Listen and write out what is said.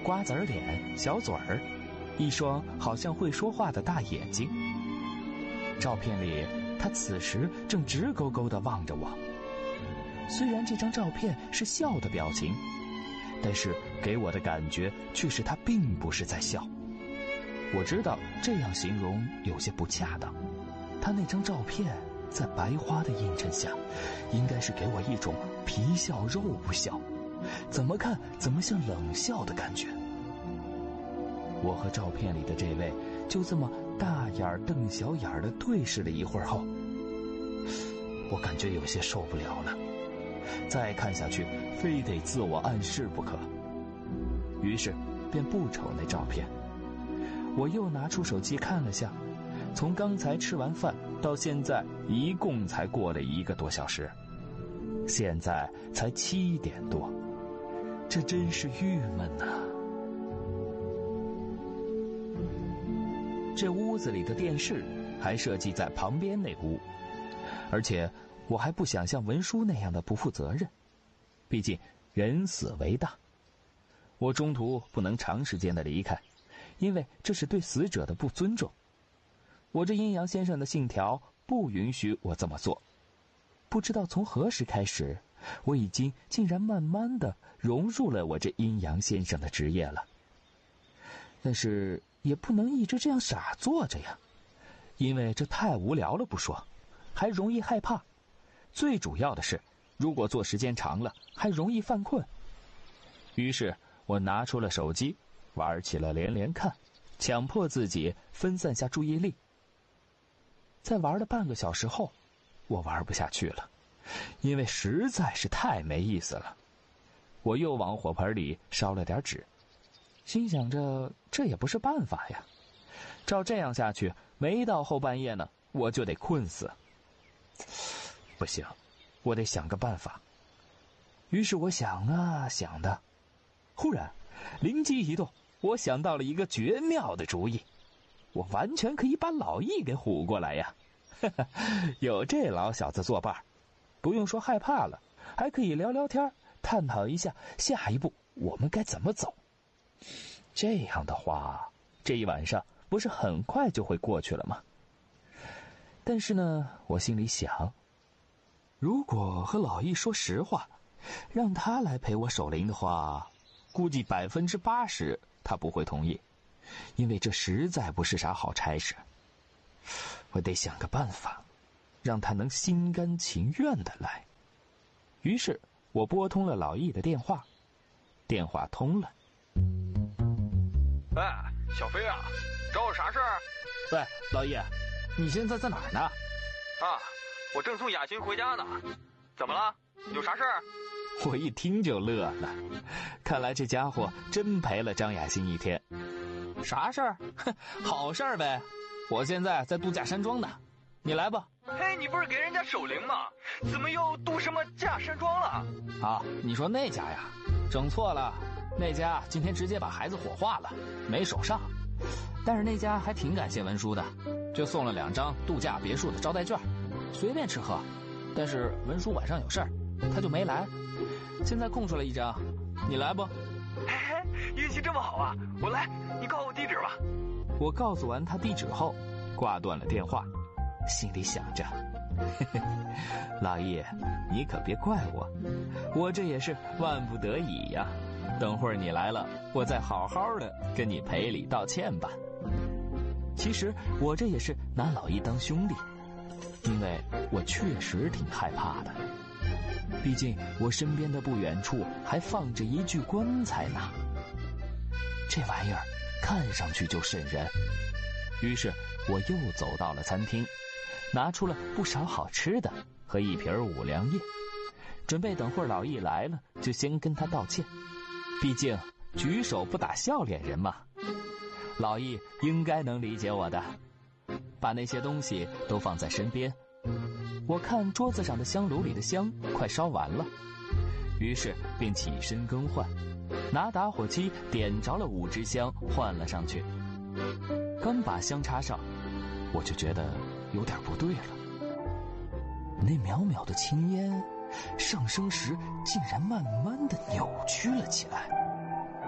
瓜子脸、小嘴儿，一双好像会说话的大眼睛。照片里，他此时正直勾勾地望着我。虽然这张照片是笑的表情，但是给我的感觉却是他并不是在笑。我知道这样形容有些不恰当，他那张照片在白花的映衬下，应该是给我一种皮笑肉不笑，怎么看怎么像冷笑的感觉。我和照片里的这位就这么大眼瞪小眼的对视了一会儿后，我感觉有些受不了了，再看下去非得自我暗示不可，于是便不瞅那照片。我又拿出手机看了下，从刚才吃完饭到现在一共才过了1个多小时，现在才7点多，这真是郁闷啊。这屋子里的电视还设计在旁边那屋，而且我还不想像文书那样的不负责任，毕竟人死为大。我中途不能长时间的离开，因为这是对死者的不尊重。我这阴阳先生的信条不允许我这么做。不知道从何时开始，我竟然慢慢的融入了我这阴阳先生的职业了。但是也不能一直这样傻坐着呀，因为这太无聊了不说，还容易害怕。最主要的是，如果坐时间长了，还容易犯困。于是我拿出了手机，玩起了连连看，强迫自己分散下注意力。在玩了半个小时后，我玩不下去了，因为实在是太没意思了。我又往火盆里烧了点纸，心想着这也不是办法呀，照这样下去，没到后半夜呢，我就得困死。不行，我得想个办法。于是我想啊想的，忽然灵机一动，我想到了一个绝妙的主意，我完全可以把老易给唬过来呀。有这老小子作伴，不用说害怕了，还可以聊聊天，探讨一下下一步我们该怎么走。这样的话，这一晚上不是很快就会过去了吗？但是呢，我心里想，如果和老易说实话，让他来陪我守灵的话，估计80%他不会同意，因为这实在不是啥好差事。我得想个办法，让他能心甘情愿的来。于是我拨通了老易的电话，电话通了。 哎，小飞啊，找我啥事儿？ 喂，老易，你现在在哪儿呢？ 啊，我正送雅欣回家呢。怎么了？有啥事儿？ 我一听就乐了，看来这家伙真陪了张雅欣一天。啥事儿？好事儿呗，我现在在度假山庄呢，你来吧。 嘿，你不是给人家守灵吗？怎么又度什么假山庄了？ 啊，你说那家呀？整错了，那家今天直接把孩子火化了，没守上。但是那家还挺感谢文书的，就送了2张度假别墅的招待券，随便吃喝。但是文书晚上有事儿，他就没来。现在空出来1张，你来不？ 嘿，运气这么好啊！我来，你告诉我地址吧。 我告诉完他地址后，挂断了电话，心里想着，嘿嘿，老易，你可别怪我这也是万不得已呀。等会儿你来了，我再好好的跟你赔礼道歉吧。其实我这也是拿老易当兄弟，因为我确实挺害怕的，毕竟我身边的不远处还放着一具棺材呢，这玩意儿看上去就瘆人。于是我又走到了餐厅，拿出了不少好吃的和一瓶五粮液，准备等会儿老易来了就先跟他道歉，毕竟举手不打笑脸人嘛。老易应该能理解我的。把那些东西都放在身边，我看桌子上的香炉里的香快烧完了，于是便起身更换，拿打火机点着了5支香换了上去。刚把香插上，我就觉得有点不对了，那渺渺的青烟上升时竟然慢慢地扭曲了起来。